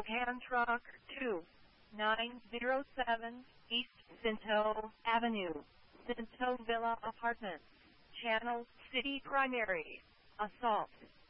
Hand Truck 2907 East Cinto Avenue, Cinto Villa Apartments, Channel City Primary. Assault.